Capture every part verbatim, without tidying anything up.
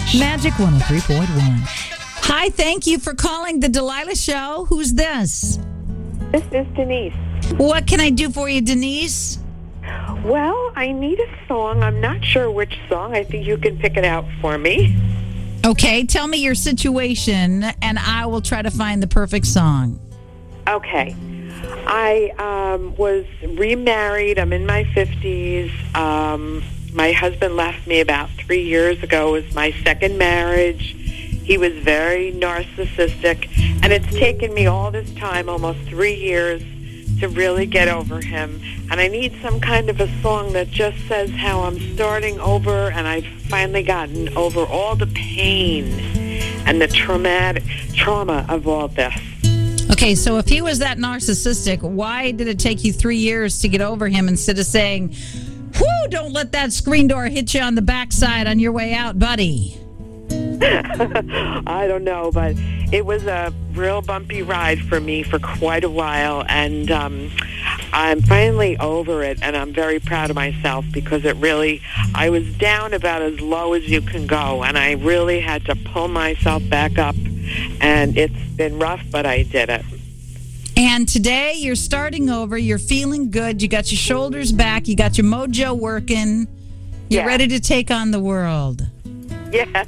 Magic one oh three point one. Hi, thank you for calling the Delilah Show. Who's this? This is Denise. What can I do for you, Denise? Well, I need a song. I'm not sure which song. I think you can pick it out for me. Okay, tell me your situation, and I will try to find the perfect song. Okay. I um, was remarried. I'm in my fifties. Um, my husband left me about three years ago. It was my second marriage. He was very narcissistic, and it's taken me all this time, almost three years, to really get over him. And I need some kind of a song that just says how I'm starting over, and I've finally gotten over all the pain and the traumatic trauma of all this. Okay, so if he was that narcissistic, why did it take you three years to get over him instead of saying, whoo, don't let that screen door hit you on the backside on your way out, buddy? I don't know, but it was a real bumpy ride for me for quite a while, and um, I'm finally over it, and I'm very proud of myself because it really, I was down about as low as you can go, and I really had to pull myself back up, and it's been rough, but I did it. And today you're starting over, you're feeling good, you got your shoulders back, you got your mojo working, you're Yeah. ready to take on the world. Yes.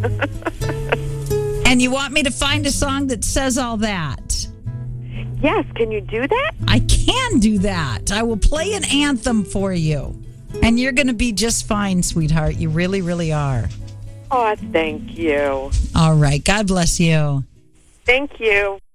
And you want me to find a song that says all that? Yes, can you do that? I can do that. I will play an anthem for you. And you're going to be just fine, sweetheart. You really, really are. Oh, thank you. All right. God bless you. Thank you.